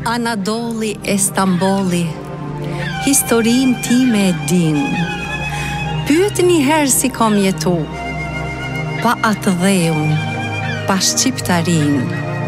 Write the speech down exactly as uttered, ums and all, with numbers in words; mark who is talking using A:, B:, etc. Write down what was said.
A: Anadoli e Stamboli, historin time e din. Pyet një herë si kam jetu, pa atë dheun, pa shqiptarin.